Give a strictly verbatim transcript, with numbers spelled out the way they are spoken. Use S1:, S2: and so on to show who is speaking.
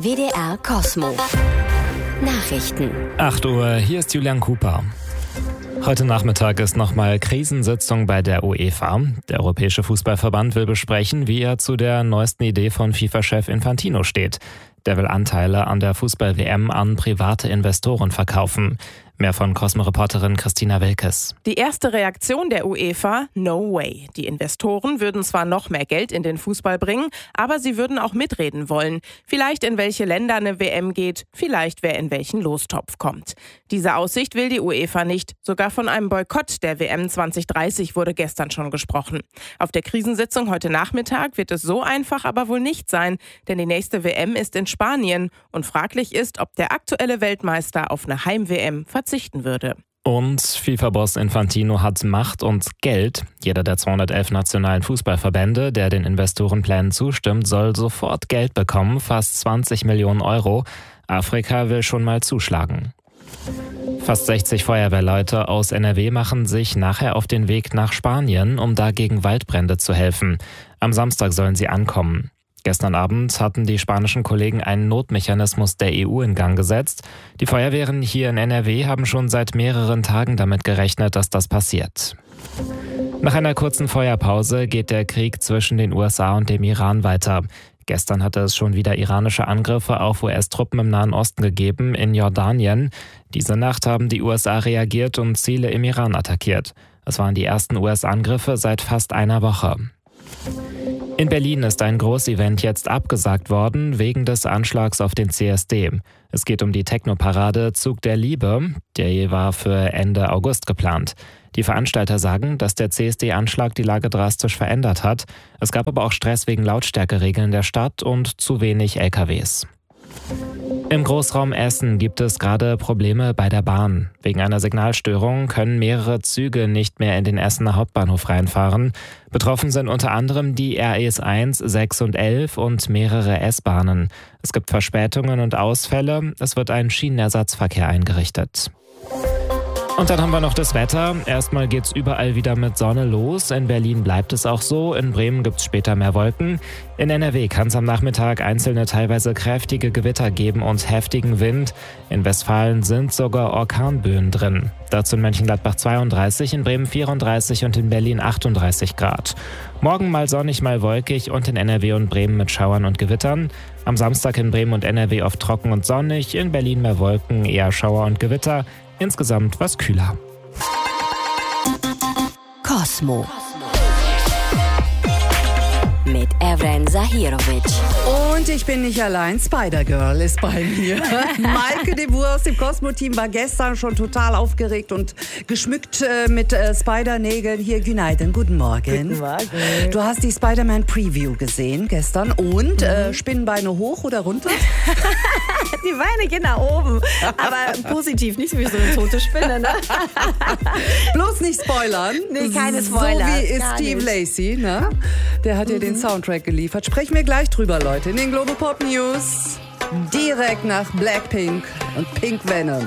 S1: W D R Kosmo. Nachrichten.
S2: acht Uhr, hier ist Julian Cooper. Heute Nachmittag ist nochmal Krisensitzung bei der UEFA. Der Europäische Fußballverband will besprechen, wie er zu der neuesten Idee von FIFA-Chef Infantino steht. Der will Anteile an der Fußball-W M an private Investoren verkaufen. Mehr von Cosmo-Reporterin Christina Wilkes.
S3: Die erste Reaktion der UEFA: No way. Die Investoren würden zwar noch mehr Geld in den Fußball bringen, aber sie würden auch mitreden wollen. Vielleicht in welche Länder eine W M geht, vielleicht wer in welchen Lostopf kommt. Diese Aussicht will die UEFA nicht. Sogar von einem Boykott der W M zwanzig dreißig wurde gestern schon gesprochen. Auf der Krisensitzung heute Nachmittag wird es so einfach aber wohl nicht sein, denn die nächste W M ist in Spanien und fraglich ist, ob der aktuelle Weltmeister auf eine Heim-W M verzichten würde.
S2: Und FIFA-Boss Infantino hat Macht und Geld. Jeder der zweihundertelf nationalen Fußballverbände, der den Investorenplänen zustimmt, soll sofort Geld bekommen, fast zwanzig Millionen Euro. Afrika will schon mal zuschlagen. Fast sechzig Feuerwehrleute aus N R W machen sich nachher auf den Weg nach Spanien, um da gegen Waldbrände zu helfen. Am Samstag sollen sie ankommen. Gestern Abend hatten die spanischen Kollegen einen Notmechanismus der E U in Gang gesetzt. Die Feuerwehren hier in N R W haben schon seit mehreren Tagen damit gerechnet, dass das passiert. Nach einer kurzen Feuerpause geht der Krieg zwischen den U S A und dem Iran weiter. Gestern hatte es schon wieder iranische Angriffe auf U S-Truppen im Nahen Osten gegeben, in Jordanien. Diese Nacht haben die U S A reagiert und Ziele im Iran attackiert. Es waren die ersten U S-Angriffe seit fast einer Woche. In Berlin ist ein Großevent jetzt abgesagt worden, wegen des Anschlags auf den C S D. Es geht um die Techno-Parade Zug der Liebe. Der war für Ende August geplant. Die Veranstalter sagen, dass der C S D-Anschlag die Lage drastisch verändert hat. Es gab aber auch Stress wegen Lautstärkeregeln der Stadt und zu wenig L K Ws. Im Großraum Essen gibt es gerade Probleme bei der Bahn. Wegen einer Signalstörung können mehrere Züge nicht mehr in den Essener Hauptbahnhof reinfahren. Betroffen sind unter anderem die R Es eins, sechs und elf und mehrere S-Bahnen. Es gibt Verspätungen und Ausfälle. Es wird ein Schienenersatzverkehr eingerichtet. Und dann haben wir noch das Wetter. Erstmal geht's überall wieder mit Sonne los. In Berlin bleibt es auch so. In Bremen gibt's später mehr Wolken. In N R W kann es am Nachmittag einzelne teilweise kräftige Gewitter geben und heftigen Wind. In Westfalen sind sogar Orkanböen drin. Dazu in Mönchengladbach zweiunddreißig, in Bremen vierunddreißig und in Berlin achtunddreißig Grad. Morgen mal sonnig, mal wolkig und in N R W und Bremen mit Schauern und Gewittern. Am Samstag in Bremen und N R W oft trocken und sonnig. In Berlin mehr Wolken, eher Schauer und Gewitter. Insgesamt was kühler.
S1: Kosmo. Mit Evren Zahirovic.
S4: Und ich bin nicht allein, Spider-Girl ist bei mir. Maike de Boer aus dem Cosmo-Team war gestern schon total aufgeregt und geschmückt äh, mit äh, Spider-Nägeln. Hier, Günaydin, guten Morgen.
S5: Guten Morgen.
S4: Du hast die Spider-Man-Preview gesehen gestern und mhm. äh, Spinnenbeine hoch oder runter?
S5: Die Beine gehen nach oben, aber positiv, nicht wie so eine tote Spinne. Ne?
S4: Bloß nicht spoilern.
S5: Nee, keine Spoiler.
S4: So wie ist Steve Lacy, ne? Der hat ja mhm. den Soundtrack geliefert. Sprechen wir gleich drüber, Leute, in den Global Pop News. Direkt nach Blackpink und Pink Venom.